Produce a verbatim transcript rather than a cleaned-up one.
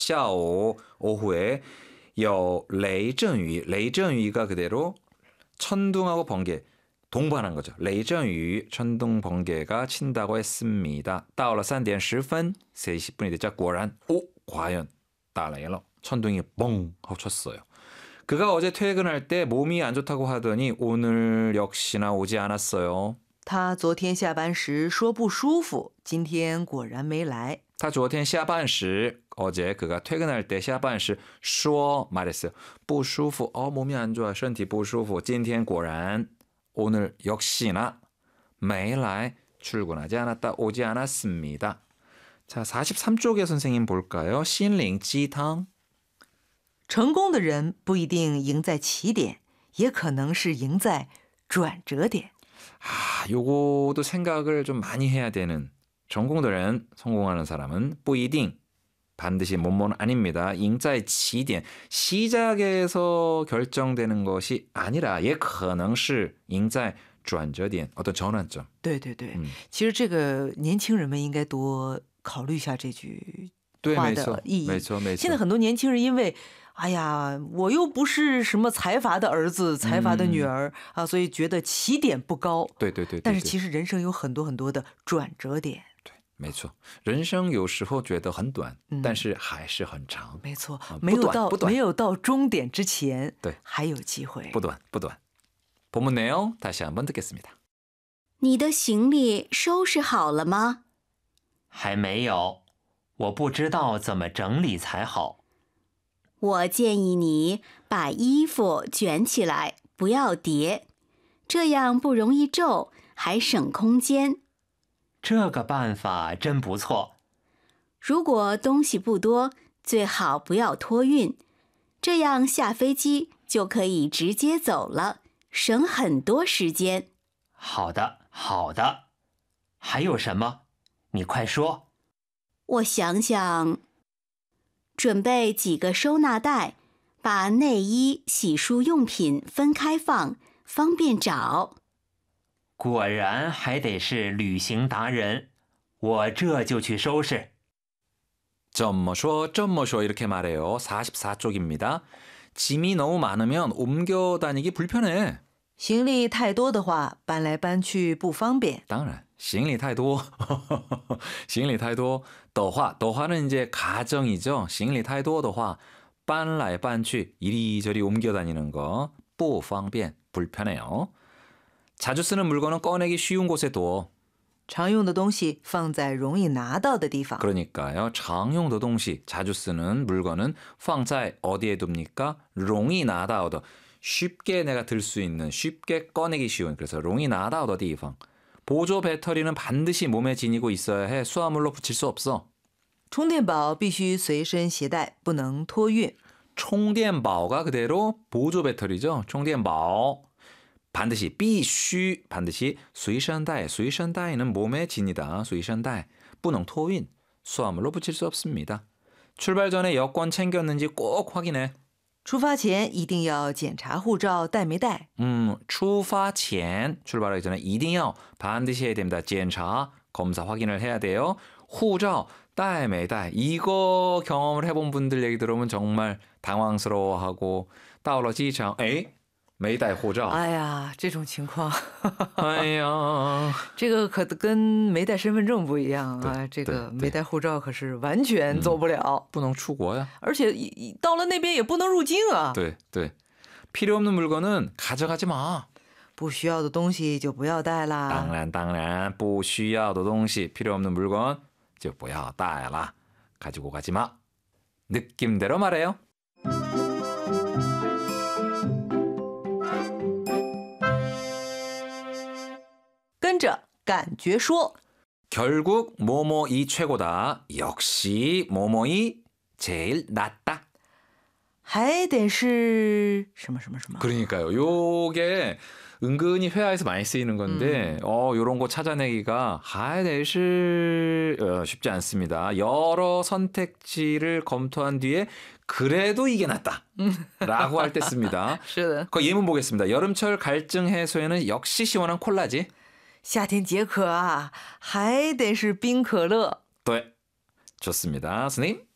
下午 오후에 有雷阵雨, 雷阵雨가 그대로 천둥하고 번개 동반한 거죠. 雷阵雨, 천둥 번개가 친다고 했습니다. 到了三点十分, 세 시 십 분이 됐자 果然, 오, 과연 打雷了. 천둥이 뻥 하고 쳤어요. 그가 어제 퇴근할 때 몸이 안 좋다고 하더니 오늘 역시나 오지 않았어요. 他昨天下班时说不舒服，今天果然没来。 他昨天下班时 어제 그가 퇴근할 때下班时说 말했어요. 不舒服, 어, 몸이 안 좋아, 身体不舒服. 今天果然 오늘 역시나 没来 출근하지 않았다, 오지 않았습니다. 자, 사십삼 쪽에 선생님 볼까요? 心灵鸡汤成功的人不一定赢在起点，也可能是赢在转折点。 아, 요거도 생각을 좀 많이 해야 되는. 전공들은 성공하는 사람은 不一定 반드시 뭐뭐는 아닙니다. 赢在起点 시작에서 결정되는 것이 아니라 也可能是赢在转折点 어떤 전환점. 对对对， 嗯其实这个年轻人们应该多考虑一下这句对， 话没错的意义。 没错没错。 现在很多年轻人因为哎呀，我又不是什么财阀的儿子、财阀的女儿、啊，所以觉得起点不高。 对对对对。 但是其实人生有很多很多的转折点。 对，没错。人生有时候觉得很短，但是还是很长。 没错， 嗯没有到不短不短没有到终点之前， 对， 还有机会。 不短不短。본문 내용 다시 한번 듣겠습니다. 你的行李收拾好了吗？ 还没有，我不知道怎么整理才好。 我建议你把衣服卷起来，不要叠，这样不容易皱，还省空间。 这个办法真不错。 如果东西不多，最好不要托运，这样下飞机就可以直接走了，省很多时间。 好的，好的。还有什么？你快说。 我想想。准备几个收纳袋，把内衣、洗漱用品分开放，方便找。 果然还得是旅行达人，我这就去收拾。 怎么说怎么说 이렇게 말해요. 사십사 쪽입니다. 짐이 너무 많으면 옮겨 다니기 불편해. 行李太多的话，搬来搬去不方便。 当然，行李太多，行李太多的话，的话는 이제 가정이죠. 行李太多的话，搬来搬去 이리저리 옮겨 다니는 거 不方便, 불편해요. 자주 쓰는 물건은 꺼내기 쉬운 곳에 둬. 常用的东西放在容易拿到的地方。 그러니까요.常用的东西, 자주 쓰는 물건은 放在 어디에 둡니까? 容易拿到的. 쉽게 내가 들 수 있는, 쉽게 꺼내기 쉬운, 그래서 容易拿到的地方. 보조 배터리는 반드시 몸에 지니고 있어야 해. 수화물로 붙일 수 없어. 充电宝必须随身携带，不能托运。 充电宝가 그대로 보조 배터리죠. 充电宝 반드시 必须 반드시 随身带, 随身带는 몸에 지니다. 随身带 不能托运, 수화물로 붙일 수 없습니다. 출발 전에 여권 챙겼는지 꼭 확인해. 出发前一定要检查护照带没带。 음, 出发前 출발하기 전에 一定要 반드시 해야 됩니다.检查 검사 확인을 해야 돼요. 护照带没带 이거 경험을 해본 분들 얘기 들으면 정말 당황스러워하고 到了机场 에이? 没带护照. 哎呀，这种情况， 哎呀， 这个可跟没带身份证不一样啊！这个没带护照可是完全走不了， 不能出国呀。 而且到了那边也不能入境啊。 对对，필요 없는 물건은 가져가지 마. 不需要的东西就不要带啦。 当然当然，不需要的东西, 필요 없는 물건 就不要带啦. 가지고 가지 마. 느낌대로 말해요. 跟着感觉说 결국 뭐뭐이 최고다. 역시 뭐뭐이 제일 낫다. 还得是什么什么什么。 그러니까요. 요게 은근히 회화에서 많이 쓰이는 건데 음. 어 요런 거 찾아내기가 하이데시 어, 쉽지 않습니다. 여러 선택지를 검토한 뒤에 그래도 이게 낫다 라고 할 때 씁니다. 그 예문 보겠습니다. 여름철 갈증 해소에는 역시 시원한 콜라지. 夏天解渴啊还得是冰可乐。 네, 좋습니다. 선생님.